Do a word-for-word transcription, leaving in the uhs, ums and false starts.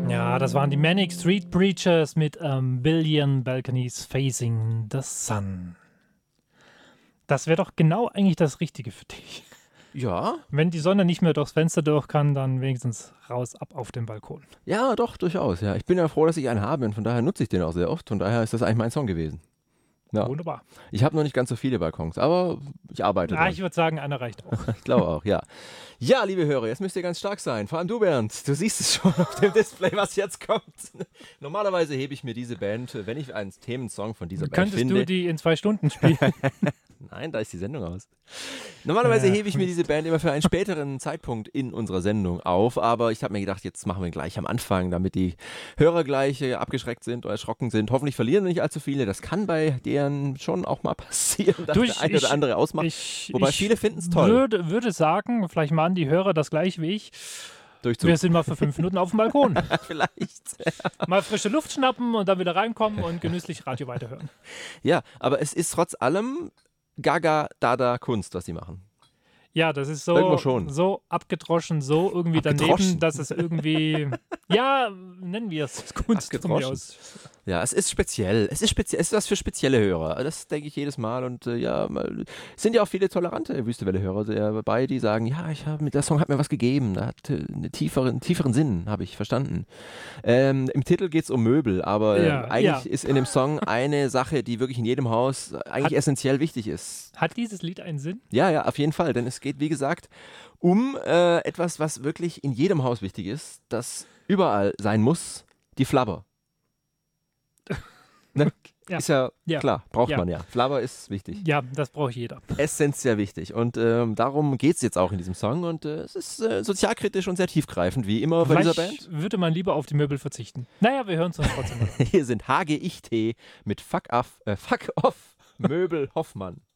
Ja, das waren die Manic Street Preachers mit ähm, Billion Balconies Facing the Sun. Das wäre doch genau eigentlich das Richtige für dich. Ja. Wenn die Sonne nicht mehr durchs Fenster durch kann, dann wenigstens raus, ab auf den Balkon. Ja, doch, durchaus. Ja. Ich bin ja froh, dass ich einen habe und von daher nutze ich den auch sehr oft. Von daher ist das eigentlich mein Song gewesen. Ja. Wunderbar. Ich habe noch nicht ganz so viele Balkons, aber ich arbeite Ah, dran. ich würde sagen, einer reicht auch. Ich glaube auch, ja. Ja, liebe Hörer, jetzt müsst ihr ganz stark sein. Vor allem du, Bernd. Du siehst es schon auf dem Display, was jetzt kommt. Normalerweise hebe ich mir diese Band, wenn ich einen Themensong von dieser Band Könntest finde. du die in zwei Stunden spielen? Nein, da ist die Sendung aus. Normalerweise Ja. hebe ich mir diese Band immer für einen späteren Zeitpunkt in unserer Sendung auf, aber ich habe mir gedacht, jetzt machen wir gleich am Anfang, damit die Hörer gleich äh, abgeschreckt sind oder erschrocken sind. Hoffentlich verlieren nicht allzu viele. Das kann bei deren schon auch mal passieren, dass Du, der ich- eine oder ich- andere ausmacht. Ich, Wobei ich viele finden es toll. Würde, würde sagen, vielleicht machen die Hörer das gleich wie ich. Durchzug. Wir sind mal für fünf Minuten auf dem Balkon. Vielleicht. Mal frische Luft schnappen und dann wieder reinkommen und genüsslich Radio weiterhören. Ja, aber es ist trotz allem Gaga, Dada Kunst, was sie machen. Ja, das ist Irgendwo so, schon. so abgedroschen, so irgendwie Abgedroschen? daneben, dass es irgendwie, ja, nennen wir es Kunst von mir Abgedroschen. aus. Ja, es ist speziell. Es ist speziell. Es ist was für spezielle Hörer. Das denke ich jedes Mal. Und äh, ja, mal, es sind ja auch viele tolerante Wüstewelle-Hörer dabei, die sagen, ja, ich hab, der Song hat mir was gegeben. Da hat äh, einen tieferen, tieferen Sinn, habe ich verstanden. Ähm, Im Titel geht es um Möbel, aber äh, Ja, eigentlich ja. ist in dem Song eine Sache, die wirklich in jedem Haus eigentlich Hat- essentiell wichtig ist. Hat dieses Lied einen Sinn? Ja, ja, auf jeden Fall. Denn es geht, wie gesagt, um äh, etwas, was wirklich in jedem Haus wichtig ist, das überall sein muss, die Flabber. Ne? Ja. Ist ja, Ja. klar, braucht Ja. man ja. Flabber ist wichtig. Ja, das braucht jeder. Essentiell wichtig. Und ähm, darum geht es jetzt auch in diesem Song. Und äh, es ist äh, sozialkritisch und sehr tiefgreifend, wie immer bei dieser Vielleicht Band. würde man lieber auf die Möbel verzichten. Naja, wir hören es uns trotzdem mal. Hier sind H G Ich T mit Fuck Off, äh, Fuck Off Möbel Hoffmann.